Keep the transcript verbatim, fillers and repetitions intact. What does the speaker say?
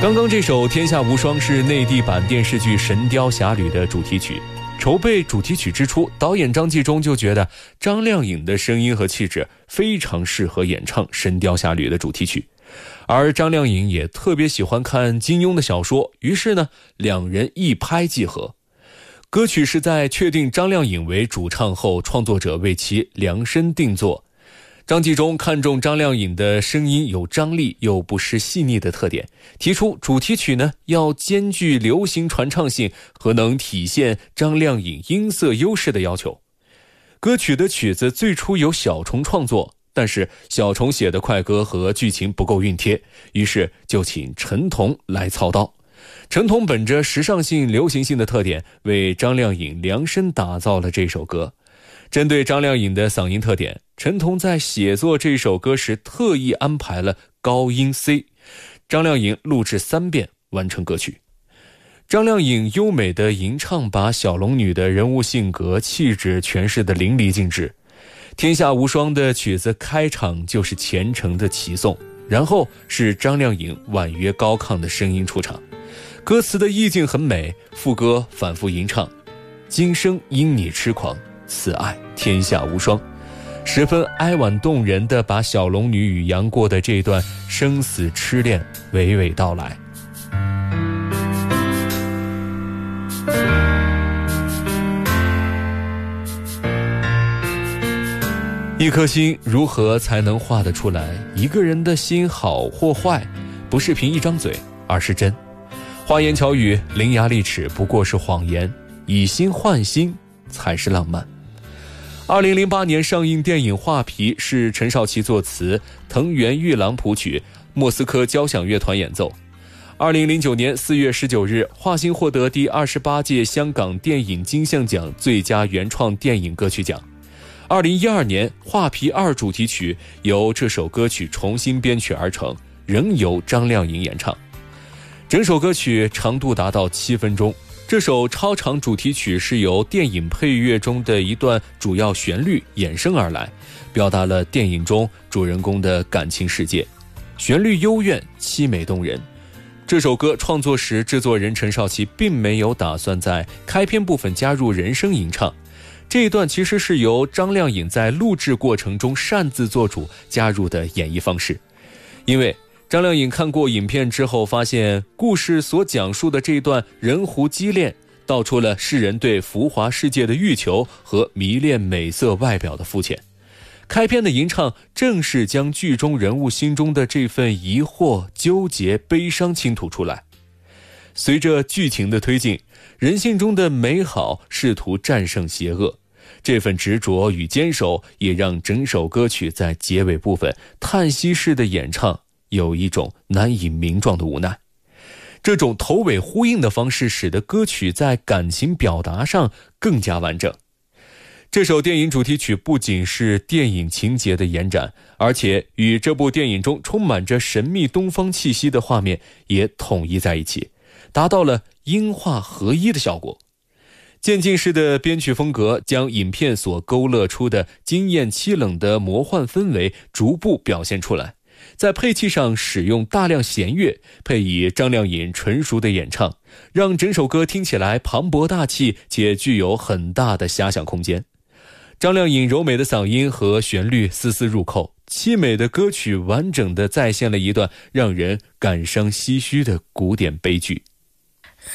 刚刚这首《天下无双》是内地版电视剧《神雕侠侣》的主题曲。筹备主题曲之初，导演张纪中就觉得张靓颖的声音和气质非常适合演唱《神雕侠侣》的主题曲，而张靓颖也特别喜欢看金庸的小说，于是呢，两人一拍即合。歌曲是在确定张靓颖为主唱后，创作者为其量身定做。张纪中看中张靓颖的声音有张力又不失细腻的特点，提出主题曲呢要兼具流行传唱性和能体现张靓颖音色优势的要求。歌曲的曲子最初由小虫创作，但是小虫写的快歌和剧情不够熨贴，于是就请陈彤来操刀。陈彤本着时尚性、流行性的特点，为张靓颖量身打造了这首歌。针对张靓颖的嗓音特点，陈彤在写作这首歌时特意安排了高音 C， 张靓颖录制三遍完成歌曲。张靓颖优美的吟唱把小龙女的人物性格、气质诠释得淋漓尽致。天下无双的曲子开场就是虔诚的齐颂，然后是张靓颖婉约高亢的声音出场。歌词的意境很美，副歌反复吟唱，今生因你痴狂，此爱天下无双，十分哀婉动人地把小龙女与杨过的这段生死痴恋娓娓道来。一颗心如何才能画得出来？一个人的心好或坏，不是凭一张嘴，而是真。花言巧语、伶牙俐齿不过是谎言，以心换心才是浪漫。二零零八年上映电影《画皮》是陈少琪作词，藤原玉郎谱曲，莫斯科交响乐团演奏。二零零九年四月十九日，华星获得第二十八届香港电影金像奖最佳原创电影歌曲奖。二零一二年，《画皮二》主题曲由这首歌曲重新编曲而成，仍由张靓颖演唱。整首歌曲长度达到七分钟。这首超长主题曲是由电影配乐中的一段主要旋律衍生而来，表达了电影中主人公的感情世界，旋律幽怨、凄美动人。这首歌创作时，制作人陈少琪并没有打算在开篇部分加入人声吟唱，这一段其实是由张靓颖在录制过程中擅自做主加入的演绎方式。因为张靓颖看过影片之后，发现故事所讲述的这段人狐畸恋，道出了世人对浮华世界的欲求和迷恋美色外表的肤浅。开篇的吟唱正是将剧中人物心中的这份疑惑、纠结、悲伤倾吐出来。随着剧情的推进，人性中的美好试图战胜邪恶，这份执着与坚守也让整首歌曲在结尾部分叹息式的演唱有一种难以名状的无奈。这种头尾呼应的方式使得歌曲在感情表达上更加完整。这首电影主题曲不仅是电影情节的延展，而且与这部电影中充满着神秘东方气息的画面也统一在一起，达到了音画合一的效果。渐进式的编曲风格将影片所勾勒出的惊艳凄冷的魔幻氛围逐步表现出来。在配器上使用大量弦乐，配以张靓颖纯熟的演唱，让整首歌听起来磅礴大气且具有很大的遐想空间。张靓颖柔美的嗓音和旋律丝丝入扣，凄美的歌曲完整地再现了一段让人感伤唏嘘的古典悲剧。